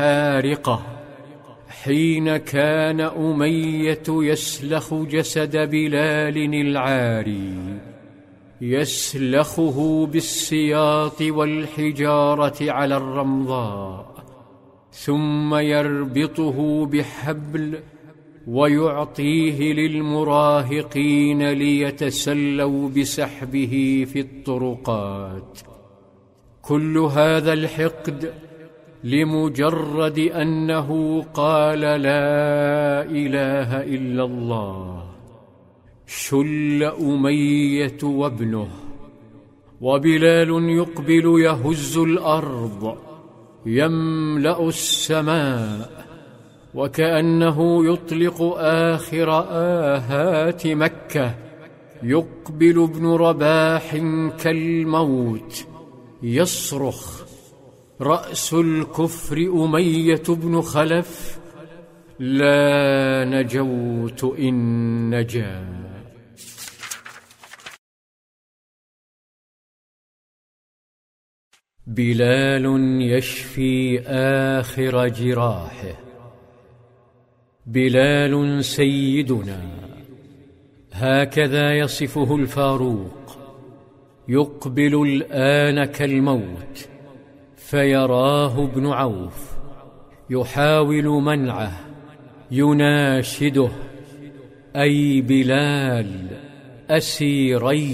حارقة حين كان أمية يسلخ جسد بلال العاري، يسلخه بالسياط والحجارة على الرمضاء، ثم يربطه بحبل ويعطيه للمراهقين ليتسلوا بسحبه في الطرقات. كل هذا الحقد لمجرد أنه قال لا إله إلا الله. شل أمية وابنه، وبلال يقبل يهز الأرض يملأ السماء، وكأنه يطلق آخر آهات مكة. يقبل ابن رباح كالموت يصرخ: رأس الكفر أمية بن خلف، لا نجوت إن نجا. بلال يشفي آخر جراحه. بلال سيدنا، هكذا يصفه الفاروق. يقبل الآن كالموت، فيراه ابن عوف يحاول منعه، يناشده: أي بلال أسيري.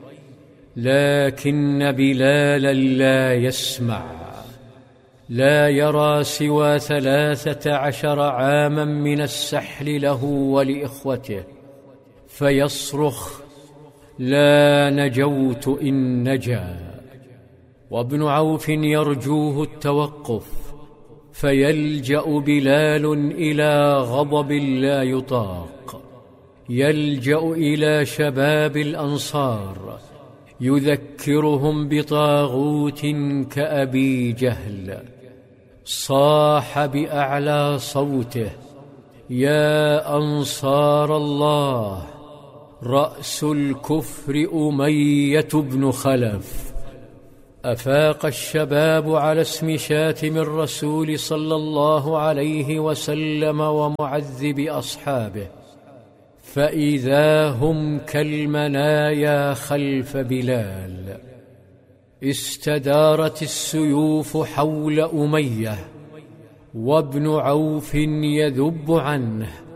لكن بلالا لا يسمع، لا يرى سوى 13 عاما من السحل له ولإخوته، فيصرخ: لا نجوت إن نجا. وابن عوف يرجوه التوقف، فيلجأ بلال إلى غضب لا يطاق، يلجأ إلى شباب الأنصار يذكرهم بطاغوت كأبي جهل. صاح بأعلى صوته: يا أنصار الله، رأس الكفر أمية بن خلف. أفاق الشباب على اسم شاتم الرسول صلى الله عليه وسلم ومعذب أصحابه، فإذا هم كالمنايا خلف بلال. استدارت السيوف حول أمية، وابن عوف يذب عنه